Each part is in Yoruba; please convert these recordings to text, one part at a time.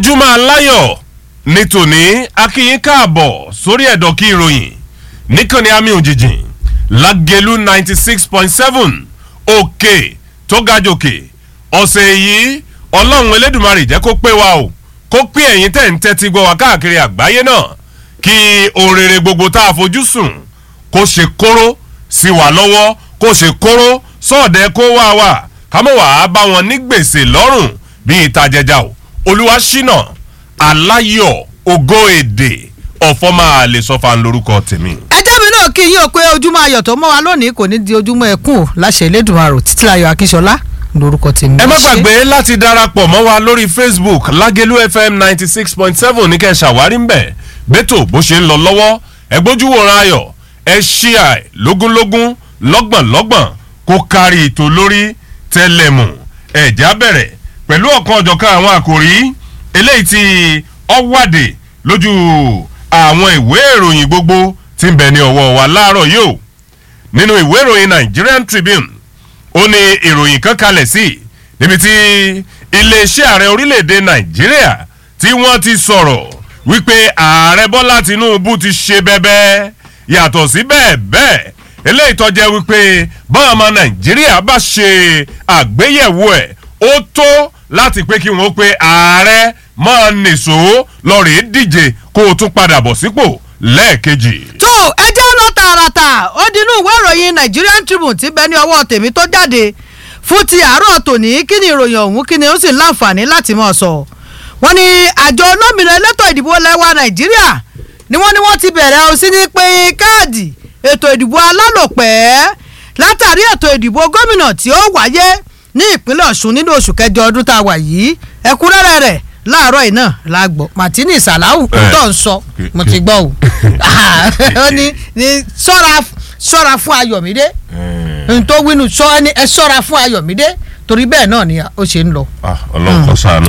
ojúmọ́ aláyọ̀ ní tòní akíyín káàbọ̀ sórí ẹ̀dọ̀kí ìròyìn níkànnì àmì òjìjìn lágẹ̀lú 96.7 òkè tó ga jòkè ọ̀sẹ̀ yìí ọlọ́run elédùmarè jẹ́ kó pé wa o kó pé ẹ̀yin tẹ̀ ń tẹ́tí gbọ́ wa káàkiri àgbáyé náà kí òrèrè gbogbo tá a fojú sùn kó ṣe kóró sí wa lọ́wọ́ kó ṣe kóró sọ́ọ̀dẹ̀ kó wá wà kámọ́ wàá bá wọn ní gbèsè lọ́rùn bíi ìtajẹjà o olúwaṣínà aláyọ̀ ògo èdè ọ̀fọ́ máa lè sọ fa lórúkọ tèmi. ẹjẹ́ mi náà kí yín o pé ojúmọ́ ayọ̀ tó mọ́ wa lónìí kò ní di ojúmọ́ ẹkún o láṣẹ Elédùmarè Títílayọ̀ Akínsọlá lórúkọ tèmi. ẹ má gbàgbé láti darapọ̀ mọ́ wa lórí Facebook Lágẹ̀lú FM 96.7 ní kẹ́ ṣàwárí ń bẹ̀ bẹ́tò bó ṣe ń lọ lọ́wọ́ ẹ gbójú wòran ayọ̀ ẹ ṣíà ẹ lógúnlógún lọ́gbọ̀nlọ́gbọ̀n kó kárí ètò lórí tẹlẹmù ẹ̀já bẹ̀rẹ̀ pẹ̀lú ọ̀kan ọ̀jọ̀kan àwọn àkòrí eléyìí tí ọ̀wádé lójú àwọn ìwé ìròyìn gbogbo tí ń bẹ ní ọwọ́ wa láàárọ̀ yìí o nínú ìwé ìròyìn Nigerian Tribune ó ní ìròyìn kan kalẹ̀ sí níbi tí iléeṣẹ́ ààrẹ orílẹ̀-èdè Nàìjíríà tí wọ́n ti sọ̀rọ̀ wípé ààrẹ Bọ́lá Tinubu ti ṣe bẹ́bẹ́ yàtọ̀ sí bẹ́ẹ̀ bẹ́ẹ̀ eléyìí tó jẹ́ wípé báwọn ọmọ Nàìjíríà bá ṣe àgbéyẹ̀wò ẹ̀ ó tó láti pé kí wọ́n pe ààrẹ máa nìṣó lọ́ọ̀rì díje kó o tún padà bọ̀ sípò lẹ́ẹ̀kejì. tó ẹjẹ́ lọ tààràtà ó dinú ìwé ìròyìn Nigerian Tribune tí bẹ ní ọwọ́ tèmi tó jáde fún ti àárọ̀ tòní kí ni ìròyìn ọ̀hún kí ni ó sì láǹfààní láti mọ̀ sọ. wọ́n ní àjọ olómìnira elétò ìdìbò lẹ́wà Nàìjíríà ni wọ́n ti bẹ̀rẹ̀ ó sí ní pín káàdì ètò ìdìbò alálòpẹ́ látàrí ètò ìdìbò gómìnà tí ó wáyé ní ìpínlẹ̀ Ọ̀ṣun nínú oṣù kẹjọ ọdún tá a wà yìí ẹ̀kúnrẹ́rẹ́ rẹ̀ láàárọ̀ yìí náà la gbọ́ Martini Salau tó ń sọ mo ti gbọ́ o ó ní ṣọ́ra fún Ayọ̀mídé tó wínú ẹ ṣọ́ra fún Ayọ̀mídé torí bẹ́ẹ̀ náà ni ó ṣe ń lọ. Ọlọ́run kó ṣàánú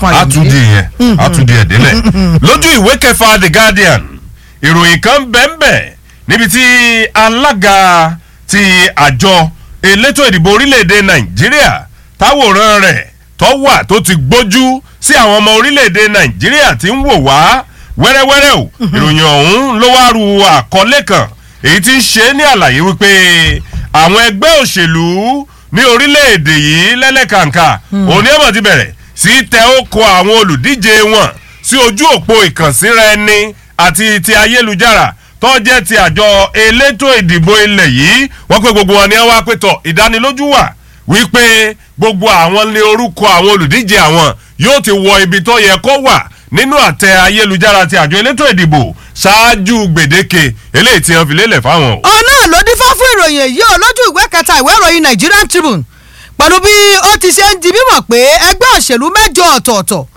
àtúndì ẹ̀ délẹ̀ lójú ìwé kẹfà The Guardian ìròyìn kan bẹ́ẹ̀ níbi tí alága ti àjọ elétò ìdìbò orílẹ̀-èdè Nàìjíríà táwòrán rẹ̀ tó wà tó ti gbójú sí àwọn ọmọ orílẹ̀-èdè Nàìjíríà tí ń wò wá wẹ́rẹ́wẹ́rẹ́ o ìròyìn ọ̀hún ló wá ru àkọlé kan èyí tí ń ṣe ní àlàyé wípé àwọn ẹgbẹ́ òṣèlú ní orílẹ̀-èdè yìí lẹ́lẹ́kàǹkà òní ẹ̀mọ̀ ti bẹ̀rẹ̀ sí tẹ ókó àwọn olùdíje wọn sí ojú òpó ìkànsíra ẹni àti ti ayélujára tó jẹ́ ti àjọ elétò ìdìbò ilẹ̀ yìí wọ́n pé gbogbo wọn ni wọ́n wá pé tọ̀ ìdánilójú wà wípé gbogbo àwọn ní orúkọ àwọn olùdíje àwọn yóò ti wọ ibi tó yẹ kó wà nínú àtẹ ayélujára ti àjọ elétò ìdìbò ṣáájú gbèdéke eléyìí tí wọ́n fi lélẹ̀ fáwọn. ọ̀nà ló dífá fún ìròyìn èyí ò lójú ìwé kẹta ìwé ìròyìn Nigerian Tribune pẹ̀lú bí ó ti ṣe ń di mímọ̀ pé ẹgbẹ́ òṣèlú mẹ́jọ ọ̀tọ̀ọ̀tọ̀